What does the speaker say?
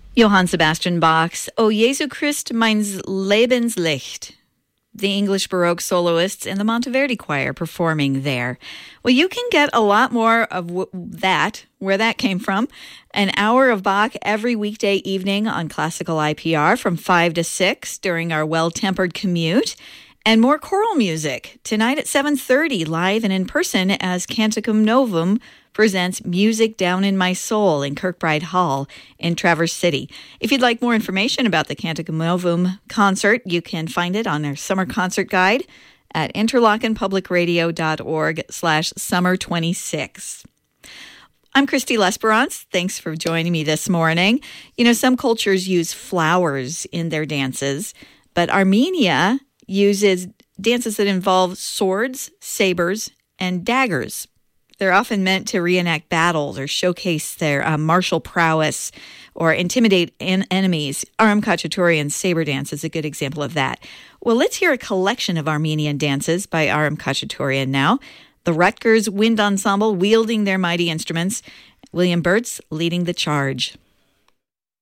Johann Sebastian Bach's O Jesu Christ meines Lebenslicht. The English Baroque soloists and the Monteverdi Choir performing there. Well, you can get a lot more of where that came from. An hour of Bach every weekday evening on Classical IPR from 5 to 6 during our well-tempered commute. And more choral music tonight at 7:30, live and in person, as Canticum Novum presents Music Down in My Soul in Kirkbride Hall in Traverse City. If you'd like more information about the Canticum Novum concert, you can find it on their summer concert guide at interlockenpublicradio.org/summer26. I'm Christy Lesperance. Thanks for joining me this morning. You know, some cultures use flowers in their dances, but Armenia uses dances that involve swords, sabers, and daggers. They're often meant to reenact battles or showcase their martial prowess or intimidate enemies. Aram Khachaturian's saber dance is a good example of that. Well, let's hear a collection of Armenian dances by Aram Khachaturian now. The Rutgers Wind Ensemble wielding their mighty instruments. William Burtz leading the charge.